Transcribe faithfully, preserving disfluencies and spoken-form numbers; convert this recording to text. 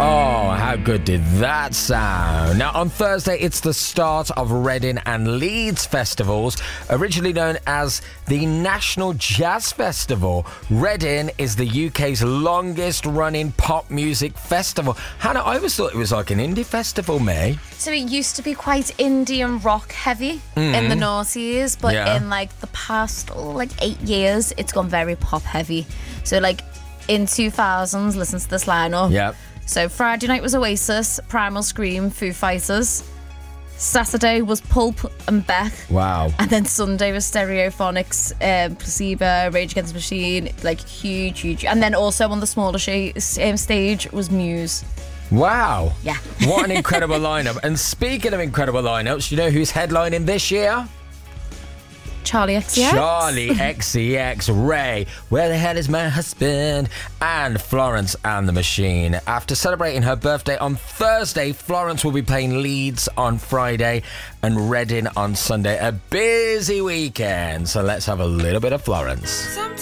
Oh, how good did that sound? Now, on Thursday, it's the start of Reading and Leeds festivals, originally known as the National Jazz Festival. Reading is the U K's longest-running pop music festival. Hannah, I always thought it was like an indie festival, May. So it used to be quite indie and rock heavy mm. in the noughties, but yeah. in like the past oh, like eight years, it's gone very pop heavy. So like in two thousands, listen to this lineup. Yep. So Friday night was Oasis, Primal Scream, Foo Fighters. Saturday was Pulp and Beck. Wow. And then Sunday was Stereophonics, um, Placebo, Rage Against the Machine, like huge, huge. And then also on the smaller sh- um, stage was Muse. Wow. Yeah. What an incredible lineup. And speaking of incredible lineups, you know who's headlining this year? Charlie X C X. Charlie X C X, Ray, Where the Hell is My Husband? And Florence and the Machine. After celebrating her birthday on Thursday, Florence will be playing Leeds on Friday and Reading on Sunday. A busy weekend. So let's have a little bit of Florence. Sometimes